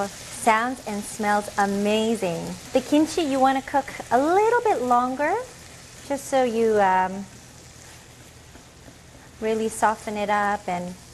Sounds and smells amazing. The kimchi you want to cook a little bit longer, just so you really soften it up and